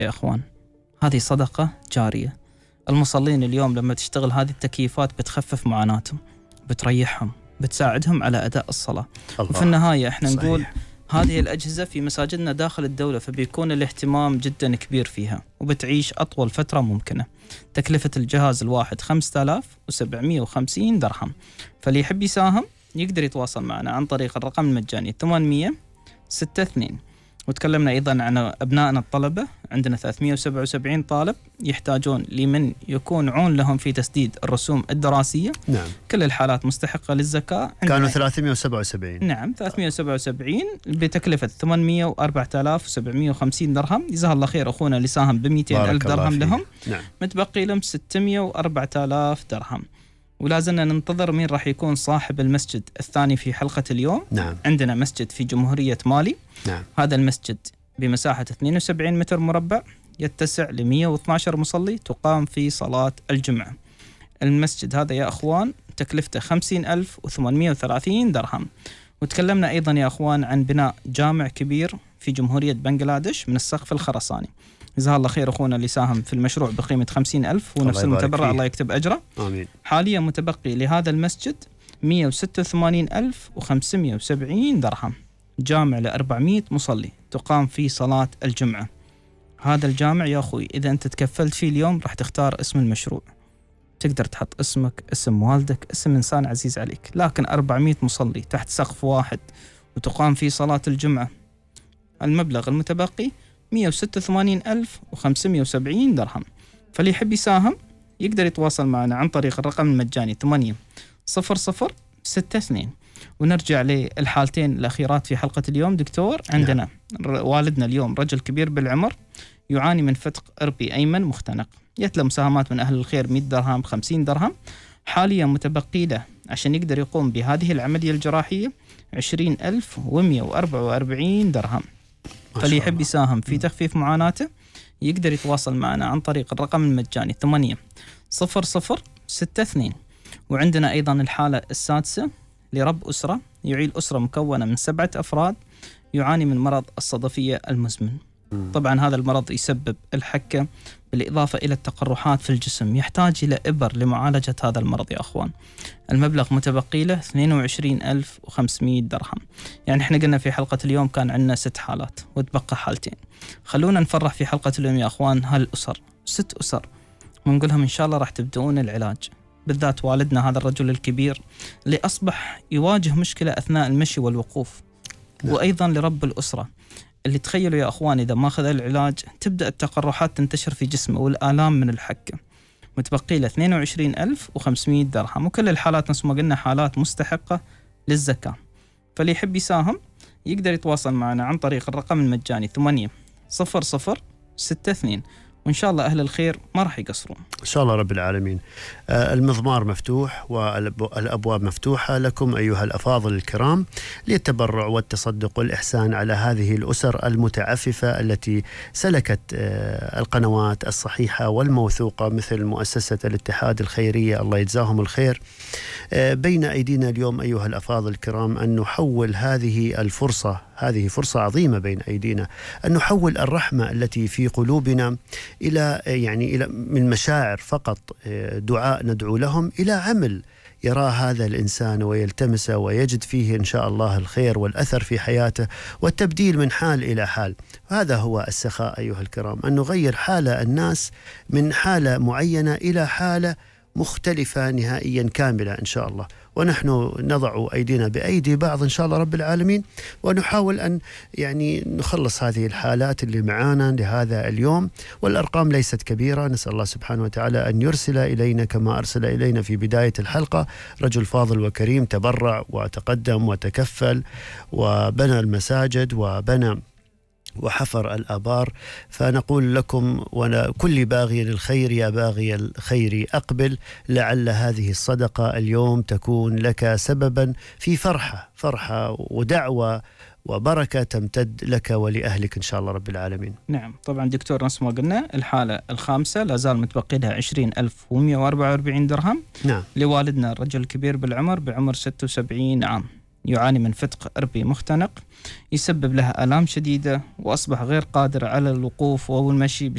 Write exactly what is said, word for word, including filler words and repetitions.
يا أخوان، هذه صدقة جارية. المصلين اليوم لما تشتغل هذه التكييفات بتخفف معاناتهم، بتريحهم، بتساعدهم على أداء الصلاة. وفي النهاية احنا صحيح. نقول هذه الأجهزة في مساجدنا داخل الدولة، فبيكون الاهتمام جدا كبير فيها، وبتعيش أطول فترة ممكنة. تكلفة الجهاز الواحد خمسة آلاف وسبعمائة وخمسين درهم. فاللي يحب يساهم يقدر يتواصل معنا عن طريق الرقم المجاني ثمانمائة ستة اثنين. وتكلمنا أيضا عن أبنائنا الطلبة، عندنا ثلاثمائة وسبعة وسبعين طالب يحتاجون لمن يكون عون لهم في تسديد الرسوم الدراسية. نعم. كل الحالات مستحقة للزكاة. كانوا ثلاثمائة وسبعة وسبعين. نعم ثلاثمائة وسبعة وسبعين بتكلفة ثمانمائة وأربعة آلاف وسبعمائة وخمسين درهم. جزاه الله خير أخونا اللي ساهم ب مئتين ألف درهم لهم. نعم. متبقي لهم ستمائة وأربعة آلاف درهم. ولازلنا ننتظر مين راح يكون صاحب المسجد الثاني في حلقة اليوم. نعم. عندنا مسجد في جمهورية مالي. نعم. هذا المسجد بمساحة اثنين وسبعين متر مربع، يتسع ل مئة واثني عشر مصلي، تقام في صلاة الجمعة. المسجد هذا يا أخوان تكلفته خمسين ألف وثمانمائة وثلاثين درهم. وتكلمنا أيضا يا أخوان عن بناء جامع كبير في جمهورية بنغلاديش من السقف الخرساني. جزاه الله خير أخونا اللي ساهم في المشروع بقيمة خمسين ألف، ونفس المتبرع الله يكتب أجره. آمين. حاليا متبقي لهذا المسجد مئة وستة وثمانين ألف وخمسمائة وسبعين درهم. جامع لأربعمائة مصلي، تقام فيه صلاة الجمعة. هذا الجامع يا أخوي إذا أنت تكفلت فيه اليوم راح تختار اسم المشروع، تقدر تحط اسمك، اسم والدك، اسم إنسان عزيز عليك، لكن أربعمائة مصلي تحت سقف واحد وتقام فيه صلاة الجمعة. المبلغ المتبقي مئة وستة وثمانين ألف وخمسمائة وسبعين درهم. فاللي يحب يساهم يقدر يتواصل معنا عن طريق الرقم المجاني ثمانية صفر صفر ستة اثنين. ونرجع للحالتين الأخيرات في حلقة اليوم دكتور. عندنا نعم. والدنا اليوم رجل كبير بالعمر يعاني من فتق إربي أيمن مختنق، يتلى مساهمات من أهل الخير مئة درهم خمسين درهم. حاليا متبقي له عشان يقدر يقوم بهذه العملية الجراحية عشرين ألف ومئة وأربعة وأربعين درهم. فاللي يحب يساهم في تخفيف معاناته يقدر يتواصل معنا عن طريق الرقم المجاني ثمانية صفر صفر ستة اثنين. وعندنا أيضا الحالة السادسة لرب أسرة يعيل أسرة مكونة من سبعة أفراد يعاني من مرض الصدفية المزمن. طبعا هذا المرض يسبب الحكة بالإضافة إلى التقرحات في الجسم، يحتاج إلى إبر لمعالجة هذا المرض يا أخوان. المبلغ متبقي له اثنين وعشرين ألف وخمسمائة درهم. يعني إحنا قلنا في حلقة اليوم كان عندنا ست حالات وتبقى حالتين. خلونا نفرح في حلقة اليوم يا أخوان هالأسر، ست أسر، ونقولهم إن شاء الله راح تبدأون العلاج، بالذات والدنا هذا الرجل الكبير اللي أصبح يواجه مشكلة أثناء المشي والوقوف. نعم. وأيضا لرب الأسرة اللي تخيلوا يا أخوان إذا ما أخذ العلاج تبدأ التقرحات تنتشر في جسمه والآلام من الحكة. متبقي له اثنين وعشرين ألف وخمسمائة درهم. وكل الحالات نفس ما قلنا حالات مستحقة للزكاة. فاللي يحب يساهم يقدر يتواصل معنا عن طريق الرقم المجاني ثمانية صفر صفر ستة اثنين. وإن شاء الله أهل الخير ما راح يقصرون إن شاء الله رب العالمين. آه المضمار مفتوح والأبواب مفتوحة لكم أيها الأفاضل الكرام للتبرع والتصدق والإحسان على هذه الأسر المتعففة التي سلكت آه القنوات الصحيحة والموثوقة مثل مؤسسة الاتحاد الخيرية، الله يجزاهم الخير. آه بين أيدينا اليوم أيها الأفاضل الكرام أن نحول هذه الفرصة، هذه فرصة عظيمة بين أيدينا، أن نحول الرحمة التي في قلوبنا إلى يعني إلى من مشاعر فقط دعاء ندعو لهم إلى عمل يرى هذا الإنسان ويلتمسه ويجد فيه إن شاء الله الخير والأثر في حياته والتبديل من حال إلى حال. هذا هو السخاء أيها الكرام، أن نغير حال الناس من حالة معينة إلى حالة مختلفة نهائيا كاملة إن شاء الله. ونحن نضع أيدينا بأيدي بعض إن شاء الله رب العالمين، ونحاول أن يعني نخلص هذه الحالات اللي معانا لهذا اليوم. والأرقام ليست كبيرة، نسأل الله سبحانه وتعالى أن يرسل إلينا كما أرسل إلينا في بداية الحلقة رجل فاضل وكريم تبرع وتقدم وتكفل وبنى المساجد وبنى وحفر الآبار. فنقول لكم وكل باغي الخير يا باغي الخير أقبل، لعل هذه الصدقة اليوم تكون لك سببا في فرحة فرحة ودعوة وبركة تمتد لك ولأهلك إن شاء الله رب العالمين. نعم طبعا دكتور نفس ما قلنا الحالة الخامسة لا زال متبقي لها عشرين ألف ومئة وأربعة وأربعين درهم. نعم. لوالدنا الرجل الكبير بالعمر بعمر ستة وسبعين عام يعاني من فتق إربي مختنق يسبب لها آلام شديدة وأصبح غير قادر على الوقوف والمشي